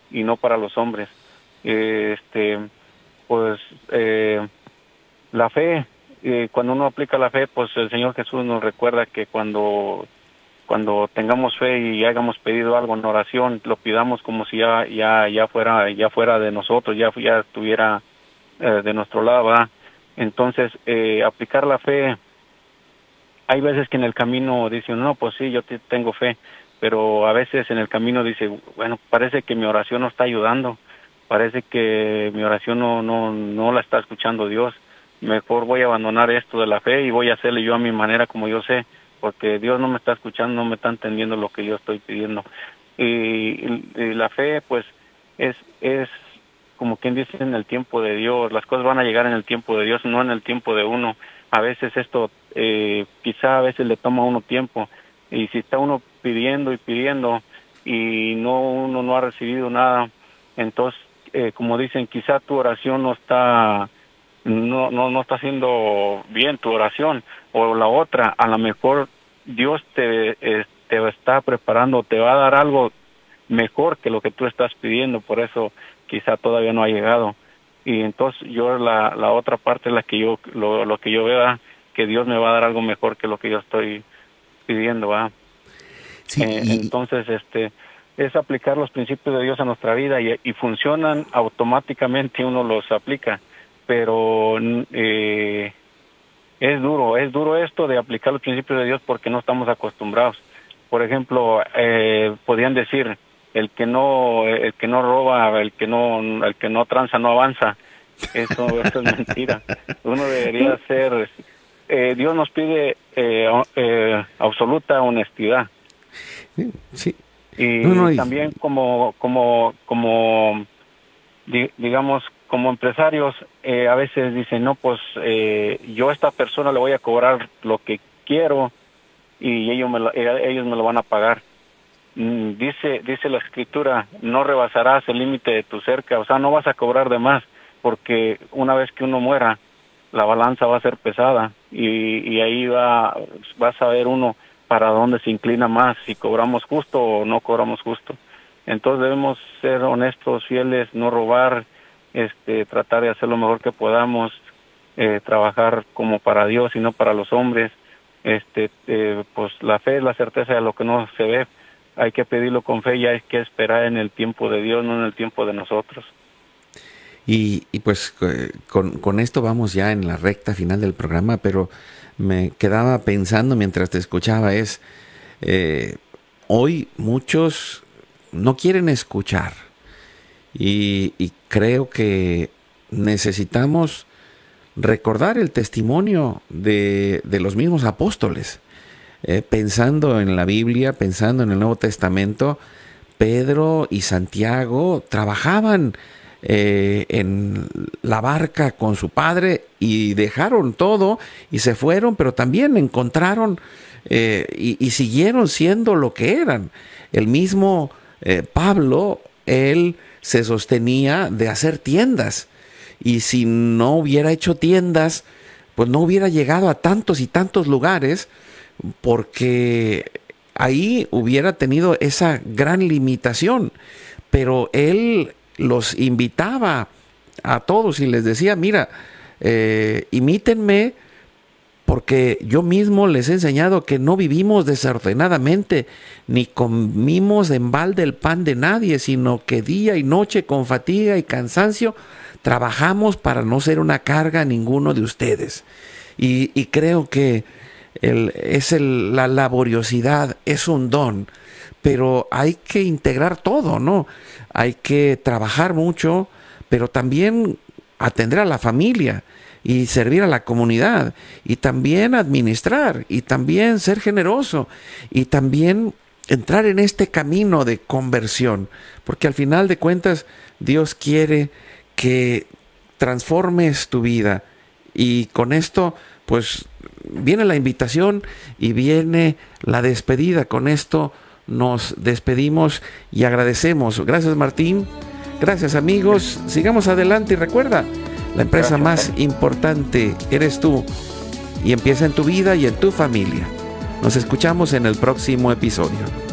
y no para los hombres. Pues la fe, cuando uno aplica la fe, pues el Señor Jesús nos recuerda que cuando tengamos fe y hayamos pedido algo en oración, lo pidamos como si ya fuera de nosotros, ya estuviera de nuestro lado, ¿verdad? Entonces, aplicar la fe, hay veces que en el camino dicen, no, pues sí, yo tengo fe, pero a veces en el camino dice, bueno, parece que mi oración no está ayudando, parece que mi oración no la está escuchando Dios, mejor voy a abandonar esto de la fe y voy a hacerle yo a mi manera como yo sé, porque Dios no me está escuchando, no me está entendiendo lo que yo estoy pidiendo. Y la fe, pues, es como quien dice, en el tiempo de Dios. Las cosas van a llegar en el tiempo de Dios, no en el tiempo de uno. A veces esto, quizá a veces le toma a uno tiempo. Y si está uno pidiendo y pidiendo y uno no ha recibido nada, entonces, como dicen, quizá tu oración no está haciendo bien tu oración, o la otra, a lo mejor Dios te está preparando, te va a dar algo mejor que lo que tú estás pidiendo, por eso quizá todavía no ha llegado. Y entonces yo la otra parte es la que lo que yo veo, que Dios me va a dar algo mejor que lo que yo estoy pidiendo, ¿verdad? Sí, Entonces es aplicar los principios de Dios a nuestra vida y funcionan automáticamente, uno los aplica, pero es duro esto de aplicar los principios de Dios porque no estamos acostumbrados. Por ejemplo, podrían decir, el que no roba, el que no tranza no avanza. Eso es mentira. Uno debería ser, Dios nos pide absoluta honestidad. sí. Y también digamos, como empresarios, a veces dicen, no, pues yo a esta persona le voy a cobrar lo que quiero y ellos me lo van a pagar. Dice la Escritura, no rebasarás el límite de tu cerca, o sea, no vas a cobrar de más, porque una vez que uno muera, la balanza va a ser pesada y ahí va a saber uno para dónde se inclina más, si cobramos justo o no cobramos justo. Entonces debemos ser honestos, fieles, no robar, tratar de hacer lo mejor que podamos, trabajar como para Dios y no para los hombres. Pues la fe es la certeza de lo que no se ve. Hay que pedirlo con fe y hay que esperar en el tiempo de Dios, no en el tiempo de nosotros. Y pues con esto vamos ya en la recta final del programa, pero me quedaba pensando mientras te escuchaba hoy muchos no quieren escuchar y creo que necesitamos recordar el testimonio de los mismos apóstoles. Pensando en la Biblia, pensando en el Nuevo Testamento, Pedro y Santiago trabajaban en la barca con su padre y dejaron todo y se fueron, pero también encontraron y siguieron siendo lo que eran. El mismo Pablo, él se sostenía de hacer tiendas, y si no hubiera hecho tiendas, pues no hubiera llegado a tantos y tantos lugares, porque ahí hubiera tenido esa gran limitación. Pero él los invitaba a todos y les decía, mira, imítenme, porque yo mismo les he enseñado que no vivimos desordenadamente, ni comimos en balde el pan de nadie, sino que día y noche con fatiga y cansancio trabajamos para no ser una carga a ninguno de ustedes. Y creo que la laboriosidad es un don, pero hay que integrar todo, ¿no? Hay que trabajar mucho, pero también atender a la familia y servir a la comunidad, y también administrar, y también ser generoso, y también entrar en este camino de conversión, porque al final de cuentas Dios quiere que transformes tu vida. Y con esto pues viene la invitación y viene la despedida. Con esto nos despedimos y agradecemos. Gracias, Martín. Gracias, amigos. Sigamos adelante y recuerda, la empresa más importante eres tú, y empieza en tu vida y en tu familia. Nos escuchamos en el próximo episodio.